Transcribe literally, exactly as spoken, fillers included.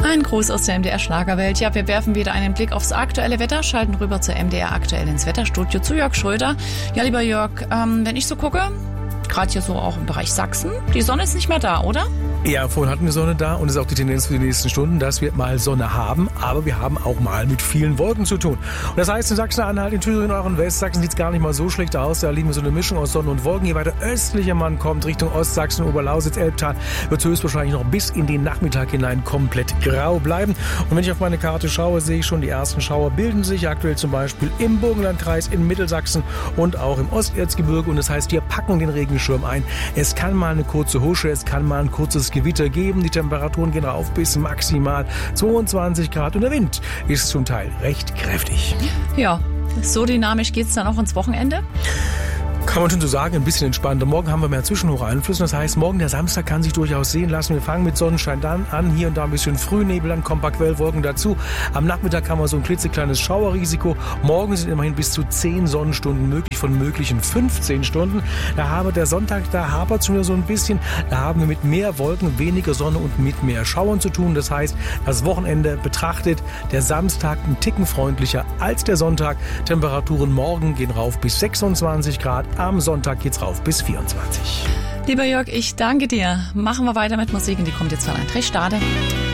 Ein Gruß aus der M D R Schlagerwelt. Ja, wir werfen wieder einen Blick aufs aktuelle Wetter, schalten rüber zur M D R aktuell ins Wetterstudio zu Jörg Schröder. Ja, lieber Jörg, ähm, wenn ich so gucke, gerade hier so auch im Bereich Sachsen, die Sonne ist nicht mehr da, oder? Ja, vorhin hatten wir Sonne da und es ist auch die Tendenz für die nächsten Stunden, dass wir mal Sonne haben, aber wir haben auch mal mit vielen Wolken zu tun. Und das heißt, in Sachsen-Anhalt, in Thüringen, auch in Westsachsen sieht es gar nicht mal so schlecht aus. Da liegen wir so eine Mischung aus Sonne und Wolken. Je weiter östlicher man kommt, Richtung Ostsachsen, Oberlausitz, Elbtal, wird es höchstwahrscheinlich noch bis in den Nachmittag hinein komplett grau bleiben. Und wenn ich auf meine Karte schaue, sehe ich schon, die ersten Schauer bilden sich aktuell zum Beispiel im Burgenlandkreis, in Mittelsachsen und auch im Osterzgebirge. Und das heißt, wir packen den Regenschirm ein. Es kann mal eine kurze Husche, es kann mal ein kurzes Gewitter geben. Die Temperaturen gehen rauf bis maximal zweiundzwanzig Grad und der Wind ist zum Teil recht kräftig. Ja, so dynamisch geht's dann auch ins Wochenende? Kann man schon so sagen, ein bisschen entspannter. Morgen haben wir mehr Zwischenhocheinflüsse. Das heißt, morgen der Samstag kann sich durchaus sehen lassen. Wir fangen mit Sonnenschein dann an. Hier und da ein bisschen Frühnebel, dann kommen ein paar Quellwolken dazu. Am Nachmittag haben wir so ein klitzekleines Schauerrisiko. Morgen sind immerhin bis zu zehn Sonnenstunden möglich, von möglichen fünfzehn Stunden. Da haben der Sonntag, da hapert es schon wieder so ein bisschen. Da haben wir mit mehr Wolken, weniger Sonne und mit mehr Schauern zu tun. Das heißt, das Wochenende betrachtet, der Samstag ein Ticken freundlicher als der Sonntag. Temperaturen morgen gehen rauf bis sechsundzwanzig Grad. Am Sonntag geht's rauf bis vierundzwanzig. Lieber Jörg, ich danke dir. Machen wir weiter mit Musik und die kommt jetzt von André Stade.